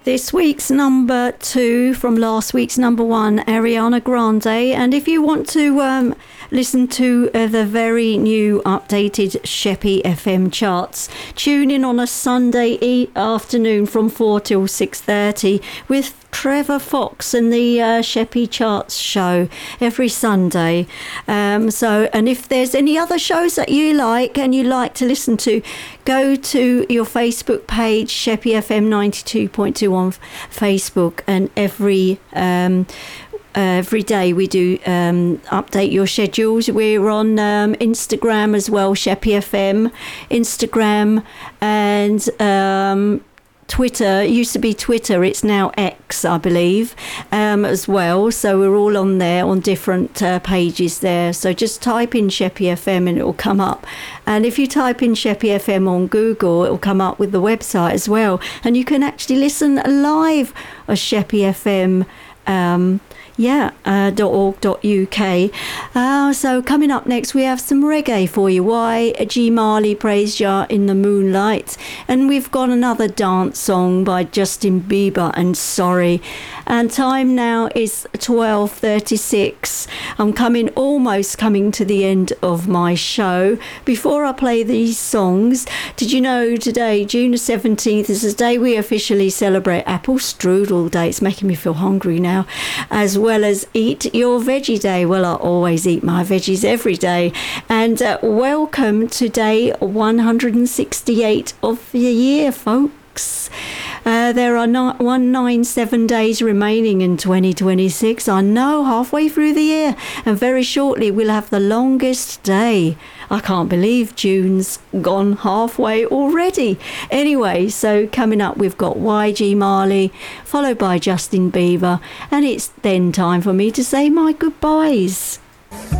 This week's number 2 from last week's number 1, Ariana Grande. And if you want to listen to the very new updated Sheppy FM charts, tune in on a Sunday afternoon from 4 till 6:30 with Trevor Fox and the Sheppy Charts show every Sunday. And if there's any other shows that you like and you like to listen to, go to your Facebook page, Sheppy FM 92.2 on Facebook, and every day we do update your schedules. We're on Instagram as well, Sheppy FM, Instagram, and Twitter. It used to be Twitter, it's now X, I believe, as well. So we're all on there on different pages there. So just type in Sheppy FM and it will come up. And if you type in Sheppy FM on Google, it will come up with the website as well. And you can actually listen live on Sheppy FM. .org.uk. So coming up next, we have some reggae for you. Y.G. Marley, Praise Jah in the Moonlight. And we've got another dance song by Justin Bieber and Sorry. And time now is 12:36. I'm almost coming to the end of my show. Before I play these songs, did you know today, June the 17th, is the day we officially celebrate Apple Strudel Day. It's making me feel hungry now. As well as Eat Your Veggie Day. Well, I always eat my veggies every day. And welcome to day 168 of the year, folks. There are 197 days remaining in 2026. I know, halfway through the year. And very shortly we'll have the longest day. I can't believe June's gone halfway already. Anyway, so coming up we've got Y.G. Marley, followed by Justin Bieber. And it's then time for me to say my goodbyes.